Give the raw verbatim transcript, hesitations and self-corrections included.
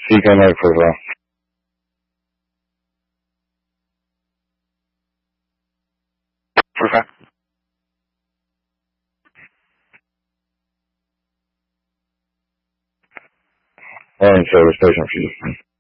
Fica na Ecovão. Porquê? Orange Service Station, please.